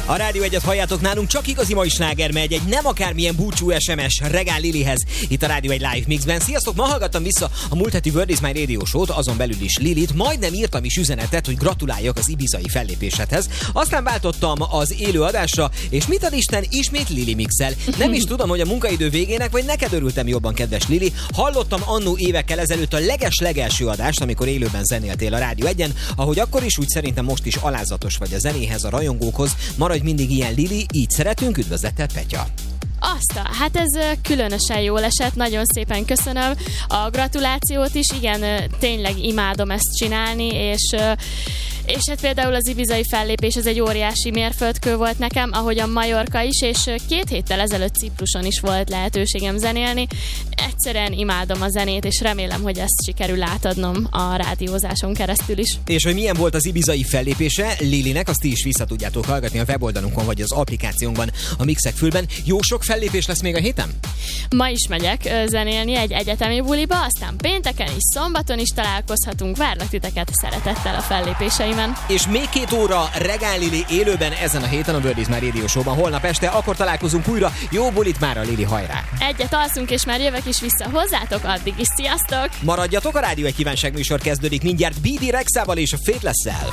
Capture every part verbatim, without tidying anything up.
A Rádió Egyet halljátok, nálunk csak igazi mai sláger megy, egy nem akármilyen búcsú es em es Regál Lilihez itt a Rádió Egy Live Mixben. Sziasztok, ma hallgattam vissza a múlt heti World is My Radio Show-t, azon belül is Lilit, majdnem írtam is üzenetet, hogy gratuláljak az ibizai fellépésedhez. Aztán váltottam az élő adásra, és mit ad Isten, ismét Lili mixel. Nem is tudom, hogy a munkaidő végének, vagy neked örültem jobban, kedves Lili. Hallottam annó évekkel ezelőtt a leges-legelső adást, amikor élőben zenéltél a Rádió Egyen, ahogy akkor is, úgy szerintem most is alázatos vagy a zenéhez, a rajongókhoz. Maradj mindig ilyen, Lili, így szeretünk, üdvözlettel, Petya! Azt, hát ez különösen jól esett, nagyon szépen köszönöm a gratulációt is, igen, tényleg imádom ezt csinálni, és, és hát például az ibizai fellépés, ez egy óriási mérföldkő volt nekem, ahogy a Majorka is, és két héttel ezelőtt Cipruson is volt lehetőségem zenélni. Egyszerűen imádom a zenét, és remélem, hogy ezt sikerül átadnom a rádiózáson keresztül is. És hogy milyen volt az ibizai fellépése Lilinek, azt ti is vissza tudjátok hallgatni a weboldalunkon, vagy az applikációnkban, a Mixek fülben. Jó sok fellépés lesz még a héten? Ma is megyek zenélni egy egyetemi buliba, aztán pénteken és szombaton is találkozhatunk. Várlak titeket szeretettel a fellépéseimen. És még két óra Regál Lili élőben ezen a héten a World is My Radio Show-ban holnap este, akkor találkozunk újra. Jó bulit már a Lili, hajrá! Egyet alszunk, és már jövök is vissza hozzátok, addig is sziasztok! Maradjatok, a Rádió Egy kívánság műsor kezdődik mindjárt bé dé Rexával és a Faithless-szel.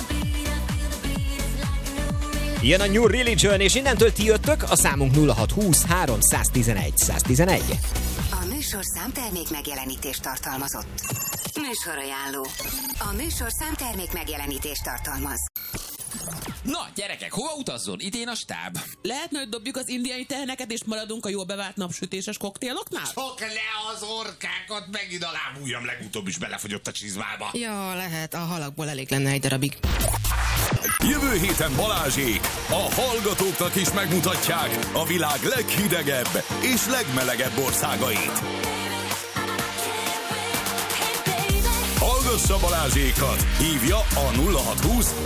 Jön a New Religion, és innentől ti jöttök, a számunk nulla hat húsz három tizenegy száz tizenegy. A műsorszám termék megjelenítést tartalmazott. Műsorajánló. A műsorszám termék megjelenítést tartalmaz. Na, gyerekek, hova utazzon? Itt én a stáb. Lehetne, hogy dobjuk az indiai teheneket, és maradunk a jól bevált napsütéses koktéloknál? Csak le az orkákat, megint a lábujjam legutóbb is belefogyott a csizmába. Ja, lehet, a halakból elég lenne egy darabig. Jövő héten Balázsék a hallgatóknak is megmutatják a világ leghidegebb és legmelegebb országait. Hallgassa Balázsékat! Hívja a nulla hat húsz